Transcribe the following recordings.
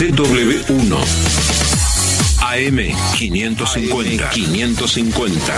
CW1 AM 550.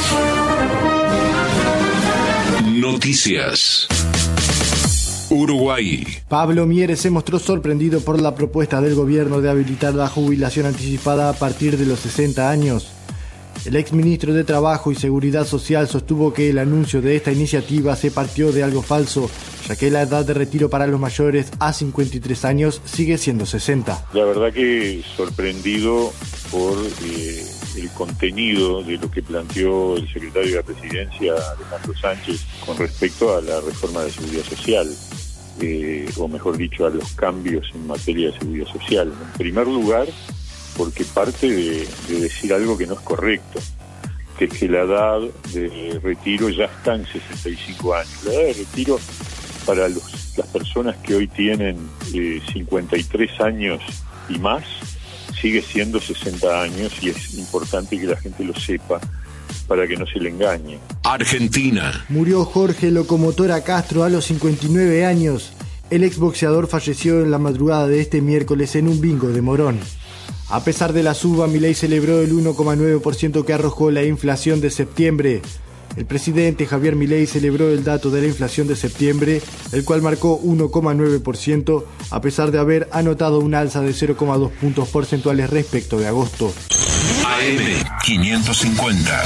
Noticias. Uruguay. Pablo Mieres se mostró sorprendido por la propuesta del gobierno de habilitar la jubilación anticipada a partir de los 60 años. El exministro de Trabajo y Seguridad Social sostuvo que el anuncio de esta iniciativa se partió de algo falso, ya que la edad de retiro para los mayores a 53 años sigue siendo 60. La verdad que sorprendido por el contenido de lo que planteó el secretario de la Presidencia, Alejandro Sánchez, con respecto a la reforma de seguridad social, o mejor dicho, a los cambios en materia de seguridad social. En primer lugar, porque parte de decir algo que no es correcto, que es que la edad de retiro ya está en 65 años. La edad de retiro para las personas que hoy tienen 53 años y más sigue siendo 60 años, y es importante que la gente lo sepa para que no se le engañe. Argentina. Murió Jorge Locomotora Castro a los 59 años. El exboxeador falleció en la madrugada de este miércoles en un bingo de Morón. A pesar de la suba, Milei celebró el 1,9% que arrojó la inflación de septiembre. El presidente Javier Milei celebró el dato de la inflación de septiembre, el cual marcó 1,9%, a pesar de haber anotado un alza de 0,2 puntos porcentuales respecto de agosto. AM 550.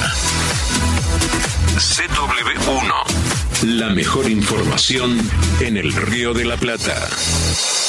CW1. La mejor información en el Río de la Plata.